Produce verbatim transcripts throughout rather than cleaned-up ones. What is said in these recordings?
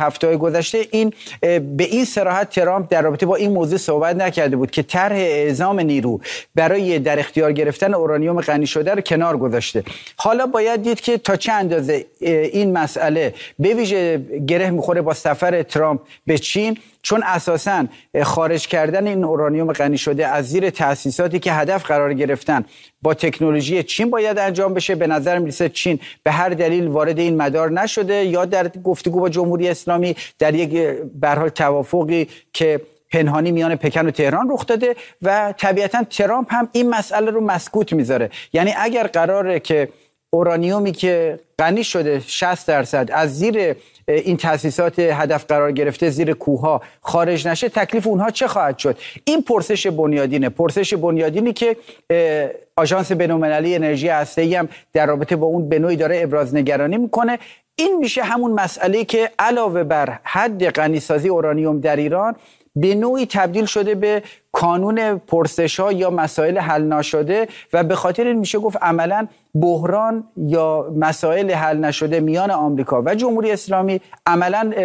هفته‌های گذشته این به این صراحت ترامپ در رابطه با این موضوع صحبت نکرده بود که طرح اعزام نیرو برای در اختیار گرفتن اورانیوم غنی شده رو کنار گذاشته. حالا باید دید که تا چه اندازه این مسئله به ویژه گره میخوره با سفر ترامپ به چین، چون اساساً خارج کردن این اورانیوم غنی شده از زیر تأسیساتی که هدف قرار گرفتن با تکنولوژی چین باید انجام بشه. به نظر میرسه چین به هر دلیل وارد این مدار نشده یا در گفتگو با جمهوری اسلامی در یک به هر حال توافقی که پنهانی میان پکن و تهران رخ داده و طبیعتاً ترامپ هم این مسئله رو مسکوت میذاره. یعنی اگر قراره که اورانیومی که غنی شده شصت درصد از زیر این تأسیسات هدف قرار گرفته زیر کوهها خارج نشه، تکلیف اونها چه خواهد شد؟ این پرسش بنیادینه، پرسش بنیادینی که آژانس بین‌المللی انرژی هسته‌ای هم در رابطه با اون به نوعی داره ابراز نگرانی میکنه. این میشه همون مسئله که علاوه بر حد غنیسازی اورانیوم در ایران به نوعی تبدیل شده به کانون پرسش‌ها یا مسائل حل نشده و به خاطر این میشه گفت عملاً بحران یا مسائل حل نشده میان آمریکا و جمهوری اسلامی عملاً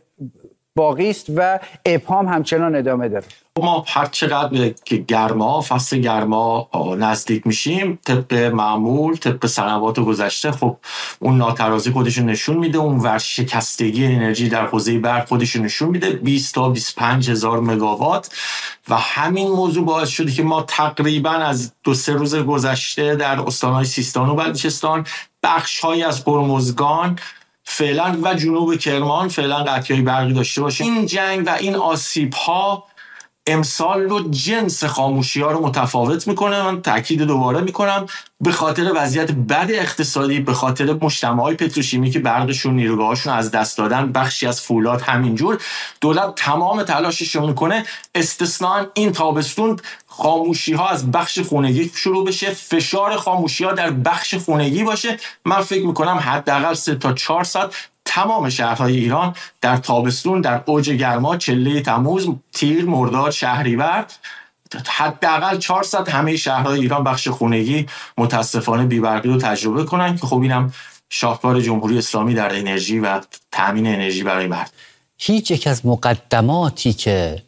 باقی است و ابهام همچنان ادامه داره. ما هر چقدر که گرما فصل گرما نزدیک میشیم طبق معمول طبق سنوات گذشته خب اون ناترازی خودش نشون میده، اون ورشکستگی انرژی در حوزه برق خودش نشون میده، بیست تا بیست و پنج هزار مگاوات و همین موضوع باعث شده که ما تقریبا از دو سه روز گذشته در استان‌های سیستان و بلوچستان بخش‌هایی از هرمزگان فعلا و جنوب کرمان فعلا قطعی برقی داشته باشیم. این جنگ و این آسیب‌ها امسال رو جنس خاموشی ها رو متفاوت میکنه. من تاکید دوباره میکنم به خاطر وضعیت بد اقتصادی، به خاطر مجتمع‌های پتروشیمی که برقشون نیروگاهاشون از دست دادن، بخشی از فولاد همینجور، دولت تمام تلاشش رو میکنه استثناء این تابستون خاموشی ها از بخش خونگی شروع بشه، فشار خاموشی ها در بخش خونگی باشه. من فکر میکنم حداقل سه تا چهار ساعت تمام شهرهای ایران در تابستون در اوج گرما چله تموز، تیر، مرداد، شهریور حداقل چهار ساعت همه شهرهای ایران بخش خونگی متاسفانه بی‌برقی رو تجربه کنن که خب اینم شاهکار جمهوری اسلامی در انرژی و تامین انرژی برای مردم. هیچ یک از مقدماتی که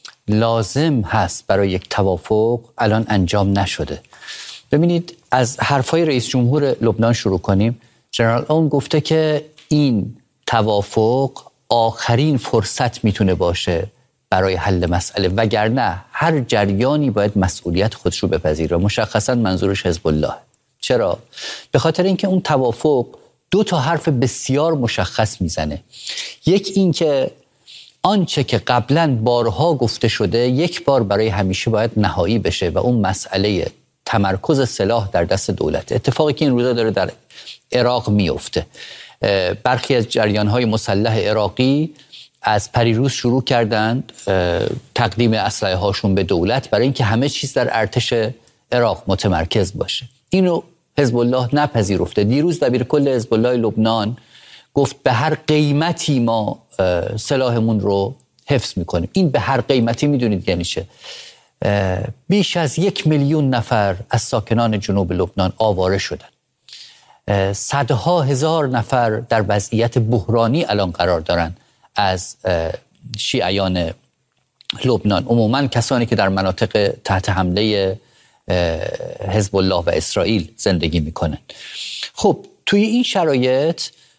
لازم هست برای یک توافق الان انجام نشده. ببینید از حرفای رئیس جمهور لبنان شروع کنیم. جنرال اون گفته که این توافق آخرین فرصت میتونه باشه برای حل مسئله، وگرنه هر جریانی باید مسئولیت خودش رو بپذیره. مشخصا منظورش حزب الله. چرا؟ به خاطر اینکه اون توافق دو تا حرف بسیار مشخص میزنه. یک این که آنچه که قبلا بارها گفته شده یک بار برای همیشه باید نهایی بشه و اون مسئله تمرکز سلاح در دست دولت، اتفاقی که این روزا داره در عراق میفته. برخی از جریان‌های مسلح عراقی از پریروز شروع کردند تقدیم اسلحه هاشون به دولت برای اینکه همه چیز در ارتش عراق متمرکز باشه. اینو حزب الله نپذیرفته. دیروز دبیر کل حزب الله لبنان گفت به هر قیمتی ما سلاحمون رو حفظ میکنیم. این به هر قیمتی میدونید یعنی چه؟ بیش از یک میلیون نفر از ساکنان جنوب لبنان آواره شدن. صدها هزار نفر در وضعیت بحرانی الان قرار دارن از شیعیان لبنان، عموما کسانی که در مناطق تحت حمله حزب الله و اسرائیل زندگی میکنن. خب توی این شرایط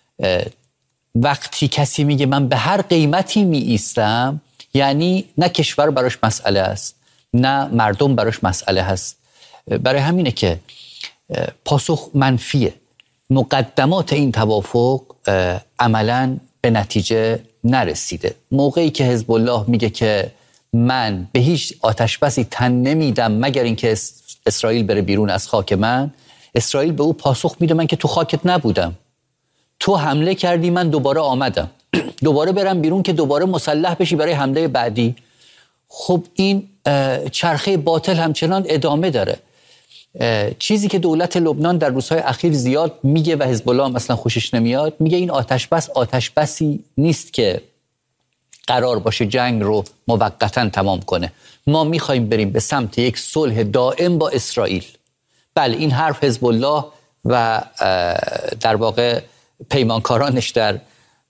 وقتی کسی میگه من به هر قیمتی می ایستم، یعنی نه کشور براش مسئله است نه مردم براش مسئله هست. برای همینه که پاسخ منفیه. مقدمات این توافق عملاً به نتیجه نرسیده. موقعی که حزب الله میگه که من به هیچ آتشبسی تن نمیدم مگر اینکه اسرائیل بره بیرون از خاک من، اسرائیل به او پاسخ میده من که تو خاکت نبودم، تو حمله کردی من دوباره آمدم، دوباره برم بیرون که دوباره مسلح بشی برای حمله بعدی. خب این چرخه باطل همچنان ادامه داره. چیزی که دولت لبنان در روزهای اخیر زیاد میگه و حزب الله هم اصلا خوشش نمیاد، میگه این آتشبس آتشبسی نیست که قرار باشه جنگ رو موقتا تمام کنه. ما میخوایم بریم به سمت یک صلح دائم با اسرائیل. بله این حرف حزب الله و در واقع پیمانکارانش در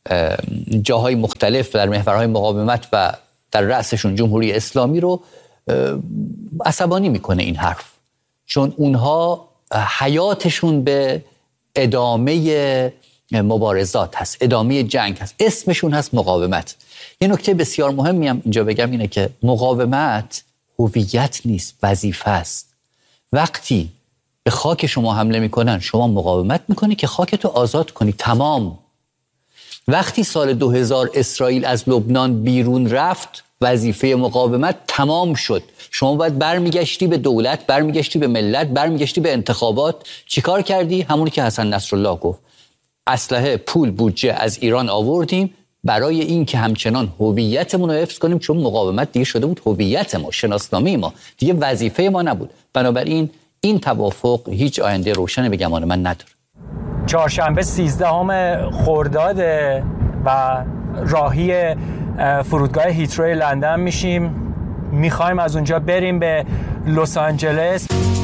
جاهای مختلف در محورهای مقاومت و در رأسشون جمهوری اسلامی رو عصبانی میکنه این حرف، چون اونها حیاتشون به ادامه مبارزات هست، ادامه جنگ هست، اسمشون هست مقاومت. یه نکته بسیار مهمی هم اینجا بگم اینه که مقاومت هویت نیست، وظیفه است. وقتی به خاک شما حمله میکنن شما مقاومت میکنی که خاکتو آزاد کنی، تمام. وقتی سال دو هزار اسرائیل از لبنان بیرون رفت وظیفه مقاومت تمام شد. شما باید برمیگشتی به دولت، برمیگشتی به ملت، برمیگشتی به انتخابات. چیکار کردی؟ همونی که حسن نصرالله گفت، اسلحه، پول، بودجه از ایران آوردیم برای این که همچنان هویتمون رو حفظ کنیم، چون مقاومت دیگه شده بود هویت ما، شناسنامه ما، دیگه وظیفه ما نبود. بنابراین این توافق هیچ آینده روشنی به گمان من نداره. چهارشنبه سیزدهم خرداد و راهی فرودگاه هیترو لندن میشیم. میخوایم از اونجا بریم به لس آنجلس.